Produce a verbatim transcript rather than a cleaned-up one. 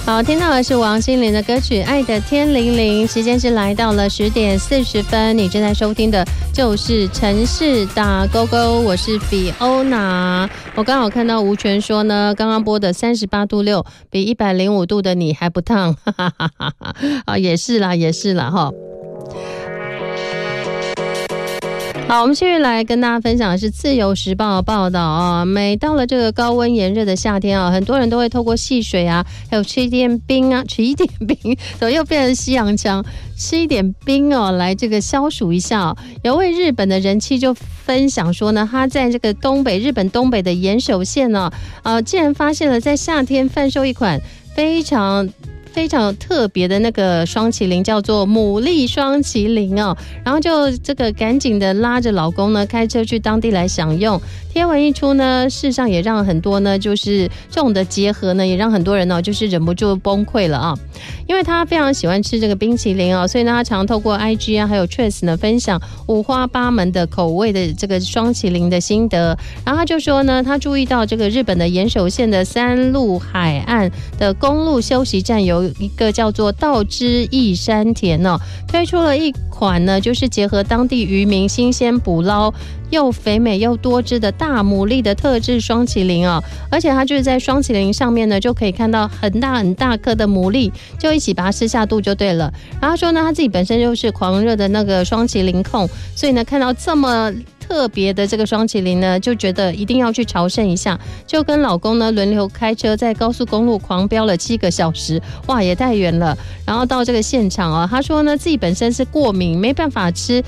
好，听到的是王心凌的歌曲《爱的天灵灵》，时间是来到了十点四十分，你正在收听的就是城市打勾勾，我是比欧娜。我刚好看到吴权说呢，刚刚播的三十八度六比一百零五度的你还不烫，哈哈哈哈哈。啊，也是啦，也是啦，哈。好，我们继续来跟大家分享的是自由时报的报道啊。每到了这个高温炎热的夏天啊，很多人都会透过戏水啊，还有吃一点冰啊，吃一点冰，怎么又变成西洋腔？吃一点冰哦，来这个消暑一下哦。有位日本的人妻就分享说呢，他在这个东北日本东北的岩手县呢、啊，呃，竟然发现了在夏天贩售一款非常。非常特别的那个双麒麟，叫做牡蛎双麒麟哦，然后就这个赶紧的拉着老公呢，开车去当地来享用。贴文一出呢，事实上也让很多呢，就是这种的结合呢，也让很多人呢，就是忍不住崩溃了啊。因为他非常喜欢吃这个冰淇淋哦，所以呢，他常透过 I G 啊，还有 Threads 呢，分享五花八门的口味的这个双麒麟的心得。然后他就说呢，他注意到这个日本的岩手县的三陆海岸的公路休息站有一个叫做道之义山田哦，推出了一款呢，就是结合当地渔民新鲜捕捞又肥美又多汁的大牡蛎的特制双麒麟哦，而且它就是在双麒麟上面呢，就可以看到很大很大颗的牡蛎，就一起把它吃下肚就对了。然后他说呢，他自己本身就是狂热的那个双麒麟控，所以呢，看到这么特别的这个双麒麟呢，就觉得一定要去朝圣一下，就跟老公呢轮流开车在高速公路狂飙了七个小时，哇，也太远了。然后到这个现场啊，他说呢自己本身是过敏，没办法吃